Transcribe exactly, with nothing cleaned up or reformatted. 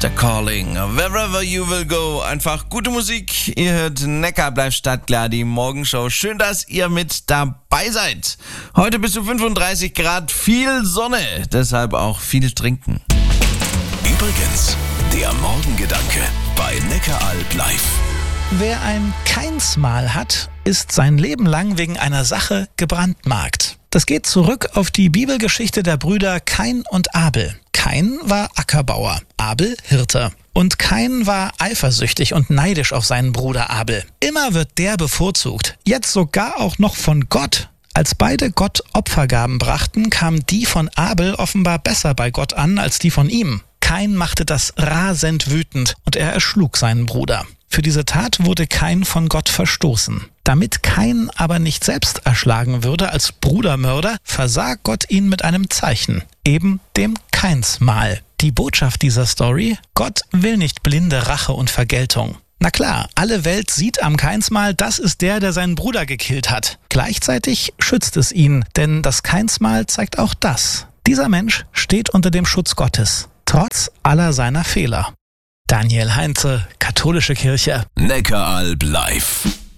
The Calling, wherever you will go. Einfach gute Musik. Ihr hört Neckar bleibt stadtklar, die Morgenshow. Schön, dass ihr mit dabei seid. Heute bis zu fünfunddreißig Grad, viel Sonne, deshalb auch viel trinken. Übrigens, der Morgengedanke bei Neckaralb live. Wer ein Keinsmal hat, ist sein Leben lang wegen einer Sache gebrandmarkt. Das geht zurück auf die Bibelgeschichte der Brüder Kain und Abel. Kain war Ackerbauer, Abel Hirte. Und Kain war eifersüchtig und neidisch auf seinen Bruder Abel. Immer wird der bevorzugt, jetzt sogar auch noch von Gott. Als beide Gott Opfergaben brachten, kamen die von Abel offenbar besser bei Gott an als die von ihm. Kain machte das rasend wütend und er erschlug seinen Bruder. Für diese Tat wurde Kain von Gott verstoßen. Damit Kain aber nicht selbst erschlagen würde als Brudermörder, versah Gott ihn mit einem Zeichen, eben dem Keinsmal. Die Botschaft dieser Story: Gott will nicht blinde Rache und Vergeltung. Na klar, alle Welt sieht am Keinsmal, das ist der, der seinen Bruder gekillt hat. Gleichzeitig schützt es ihn, denn das Keinsmal zeigt auch das: Dieser Mensch steht unter dem Schutz Gottes, trotz aller seiner Fehler. Daniel Heinze, Katholische Kirche. Neckaralb live.